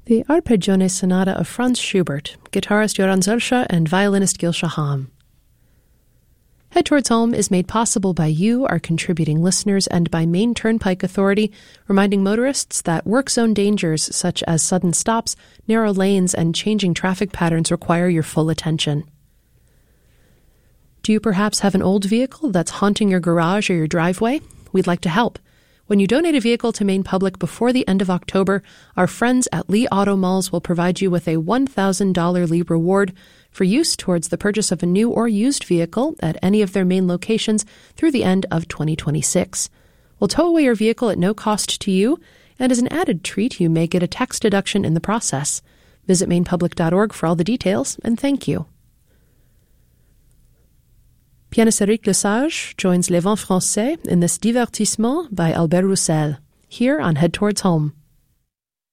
The Arpeggione Sonata of Franz Schubert, guitarist Joran Zelscha and violinist Gil Shaham. Head Towards Home is made possible by you, our contributing listeners, and by Maine Turnpike Authority, reminding motorists that work zone dangers such as sudden stops, narrow lanes, and changing traffic patterns require your full attention. Do you perhaps have an old vehicle that's haunting your garage or your driveway? We'd like to help. When you donate a vehicle to Maine Public before the end of October, our friends at Lee Auto Malls will provide you with a $1,000 Lee reward for use towards the purchase of a new or used vehicle at any of their Maine locations through the end of 2026. We'll tow away your vehicle at no cost to you, and as an added treat, you may get a tax deduction in the process. Visit mainepublic.org for all the details, and thank you. Pianist Éric Lesage joins Les Vents Français in this divertissement by Albert Roussel, here on Head Towards Home.